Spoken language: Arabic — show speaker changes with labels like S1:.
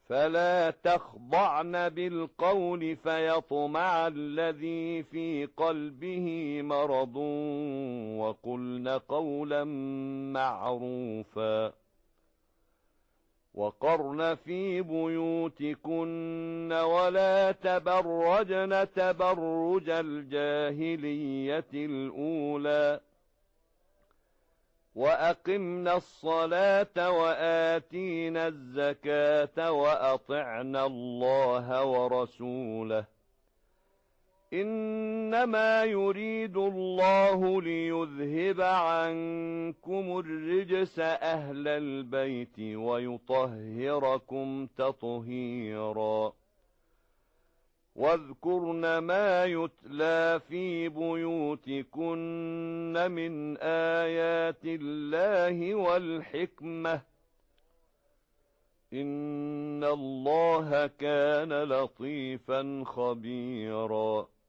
S1: فلا تخضعن بالقول فيطمع الذي في قلبه مرض وقلن قولا معروفا وقرن في بيوتكن ولا تبرجن تبرج الجاهلية الأولى وأقمنا الصلاة وآتينا الزكاة وأطعنا الله ورسوله إنما يريد الله ليذهب عنكم الرجس أهل البيت ويطهركم تطهيرا واذكرن ما يتلى في بيوتكن من آيات الله والحكمة إن الله كان لطيفا خبيرا